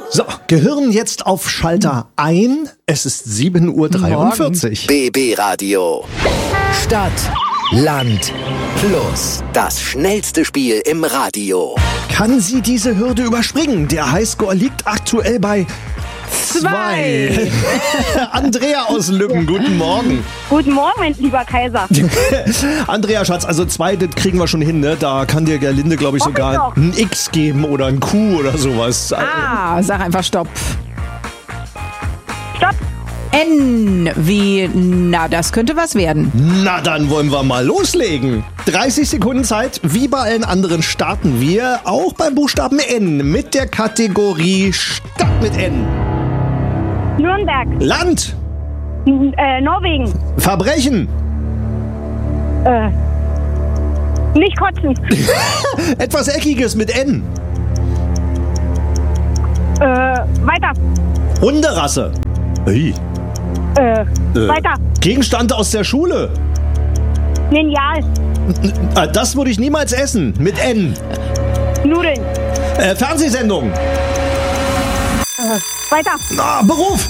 So, Gehirn jetzt auf Schalter ein. Es ist 7:43 Uhr. BB Radio. Stadt, Land, Plus. Das schnellste Spiel im Radio. Kann sie diese Hürde überspringen? Der Highscore liegt aktuell bei 2. Andrea aus Lübben, guten Morgen. Guten Morgen, mein lieber Kaiser. Andrea, Schatz, also 2, das kriegen wir schon hin, ne? Da kann dir Gerlinde, glaube ich, sogar ein X geben oder ein Q oder sowas. Sag einfach Stopp. Stopp. N wie, na, das könnte was werden. Na, dann wollen wir mal loslegen. 30 Sekunden Zeit. Wie bei allen anderen starten wir auch beim Buchstaben N mit der Kategorie Stadt mit N. Nürnberg. Land. Norwegen. Verbrechen. Nicht kotzen. Etwas Eckiges mit N. Weiter. Hunderasse. Hey. Weiter. Gegenstand aus der Schule. Lineal. Das würde ich niemals essen. Mit N. Nudeln. Fernsehsendung. Weiter. Beruf.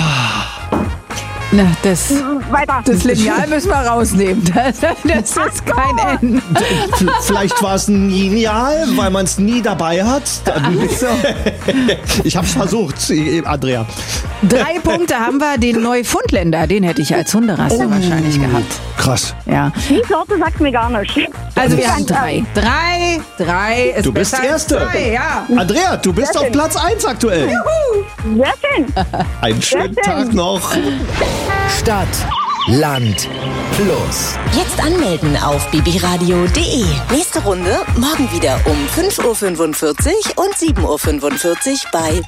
Na, das Weiter. Lineal müssen wir rausnehmen. Das ist kein N. Vielleicht war es ein Lineal, weil man es nie dabei hat. Ich hab's versucht, Andrea. 3 Punkte haben wir. Den Neufundländer, den hätte ich als Hunderasse wahrscheinlich gehabt. Krass. Ja. Die Sorte sagt mir gar nichts. Also wir haben 3. 3 ist Du bist besser als Erste. 2, ja. Andrea, du bist auf Platz 1 aktuell. Sehr schön. Einen schönen Tag noch. Stadt, Land, Plus. Jetzt anmelden auf bbradio.de. Nächste Runde morgen wieder um 5:45 Uhr und 7:45 Uhr bei